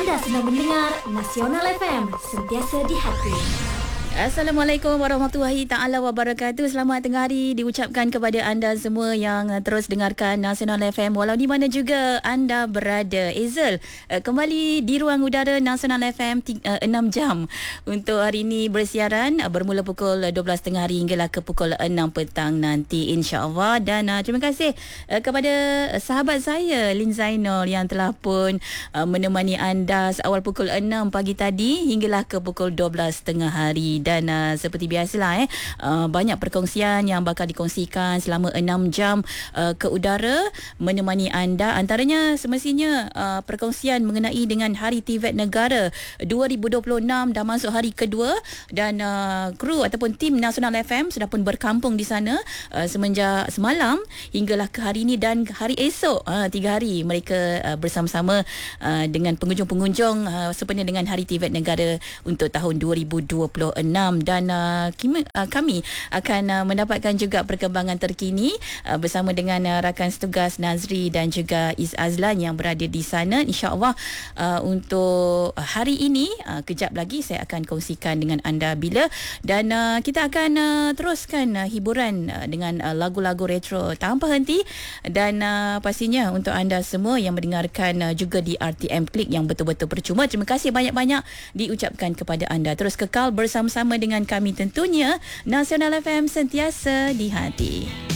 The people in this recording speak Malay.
Anda sedang mendengar Nasional FM, sentiasa di hati. Assalamualaikum warahmatullahi taala wabarakatuh. Selamat tengah hari diucapkan kepada anda semua yang terus dengarkan Nasional FM walau di mana juga anda berada. Ezel kembali di ruang udara Nasional FM 6 jam untuk hari ini bersiaran bermula pukul 12 tengah hari hinggalah ke pukul 6 petang nanti insya-Allah. Dan terima kasih kepada sahabat saya Lin Zainal yang telah pun menemani anda seawal pukul 6 pagi tadi hinggalah ke pukul 12 tengah hari. Dan seperti biasalah banyak perkongsian yang bakal dikongsikan selama 6 jam ke udara menemani anda. Antaranya semestinya perkongsian mengenai dengan Hari TVET Negara 2026 dah masuk hari kedua dan kru ataupun tim Nasional FM sudah pun berkampung di sana semenjak semalam hinggalah ke hari ini dan hari esok 3 hari mereka bersama-sama dengan pengunjung-pengunjung sempena dengan Hari TVET Negara untuk tahun 2026. Dan kami akan mendapatkan juga perkembangan terkini bersama dengan rakan setugas Nazri dan juga Iz Azlan yang berada di sana. InsyaAllah untuk hari ini kejap lagi saya akan kongsikan dengan anda bila. Dan kita akan teruskan hiburan dengan lagu-lagu retro tanpa henti. Dan pastinya untuk anda semua yang mendengarkan juga di RTM Klik yang betul-betul percuma, terima kasih banyak-banyak diucapkan kepada anda. Terus kekal bersama-sama dengan kami tentunya. Nasional FM sentiasa di hati.